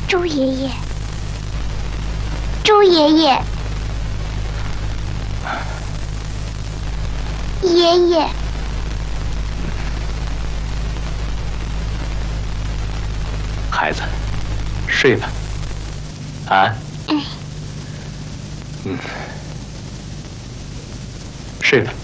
周爷爷，周爷爷，爷爷。 孩子，睡吧。啊。睡吧。